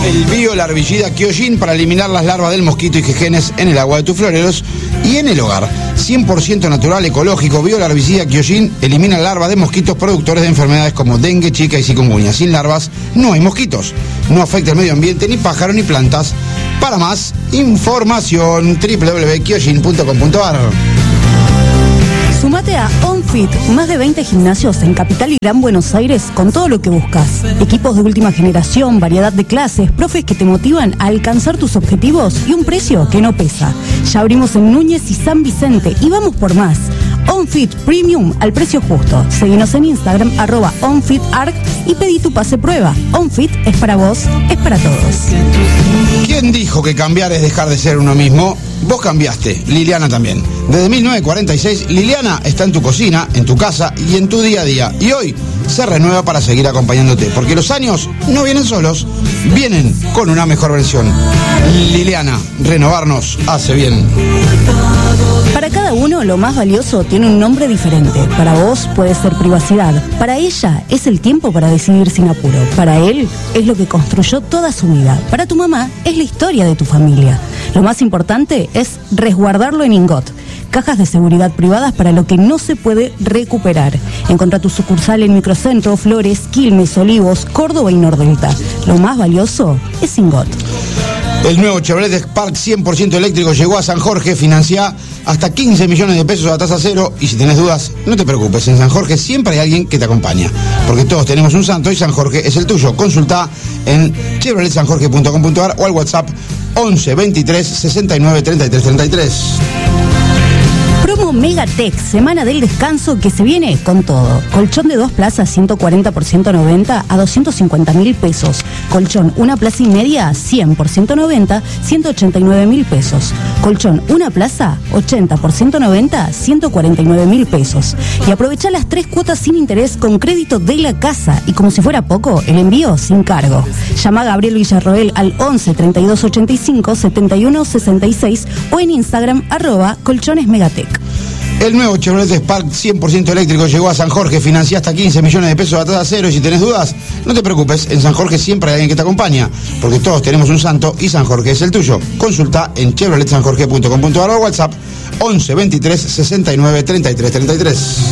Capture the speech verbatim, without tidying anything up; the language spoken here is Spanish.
El biolarvicida Kyojin para eliminar las larvas del mosquito y jejenes en el agua de tus floreros y en el hogar. cien por ciento natural, ecológico, biolarvicida Kyojin elimina larvas de mosquitos productores de enfermedades como dengue, chica y chikungunya. Sin larvas no hay mosquitos. No afecta el medio ambiente, ni pájaros, ni plantas. Para más información, doble u doble u doble u punto kyojin punto com punto a r. Sumate a OnFit, más de veinte gimnasios en Capital y Gran Buenos Aires con todo lo que buscas. Equipos de última generación, variedad de clases, profes que te motivan a alcanzar tus objetivos y un precio que no pesa. Ya abrimos en Núñez y San Vicente y vamos por más. OnFit Premium al precio justo. Seguinos en Instagram, arroba OnFitArc y pedí tu pase prueba. OnFit es para vos, es para todos. ¿Quién dijo que cambiar es dejar de ser uno mismo? Vos cambiaste, Liliana también. Desde mil novecientos cuarenta y seis, Liliana está en tu cocina, en tu casa y en tu día a día. Y hoy se renueva para seguir acompañándote, porque los años no vienen solos, vienen con una mejor versión. Liliana, renovarnos hace bien. Para cada uno, lo más valioso tiene un nombre diferente. Para vos puede ser privacidad. Para ella es el tiempo para decidir sin apuro. Para él es lo que construyó toda su vida. Para tu mamá es la historia de tu familia. Lo más importante es resguardarlo en Ingot. Cajas de seguridad privadas para lo que no se puede recuperar. Encontrá tu sucursal en Microcentro, Flores, Quilmes, Olivos, Córdoba y Nordelta. Lo más valioso es Ingot. El nuevo Chevrolet Spark cien por ciento eléctrico llegó a San Jorge. Financia hasta quince millones de pesos a tasa cero. Y si tenés dudas, no te preocupes. En San Jorge siempre hay alguien que te acompaña. Porque todos tenemos un santo y San Jorge es el tuyo. Consulta en chevrolet san jorge punto com punto a r o al WhatsApp once veintitrés sesenta y nueve treinta y tres treinta y tres. Promo Megatech, semana del descanso que se viene con todo. Colchón de dos plazas, ciento cuarenta por ciento noventa a doscientos cincuenta mil pesos. Colchón una plaza y media, cien por ciento noventa, ciento ochenta y nueve mil pesos. Colchón una plaza, ochenta por ciento noventa, ciento cuarenta y nueve mil pesos. Y aprovecha las tres cuotas sin interés con crédito de la casa. Y como si fuera poco, el envío sin cargo. Llama a Gabriel Villarroel al once treinta y dos ochenta y cinco setenta y uno sesenta y seis o en Instagram arroba colchones Megatech. El nuevo Chevrolet Spark cien por ciento eléctrico llegó a San Jorge. Financia hasta quince millones de pesos a tasa cero. Y si tenés dudas, no te preocupes. En San Jorge siempre hay alguien que te acompaña. Porque todos tenemos un santo y San Jorge es el tuyo. Consulta en chevrolet san jorge punto com punto a r o WhatsApp once veintitrés sesenta y nueve treinta y tres treinta y tres.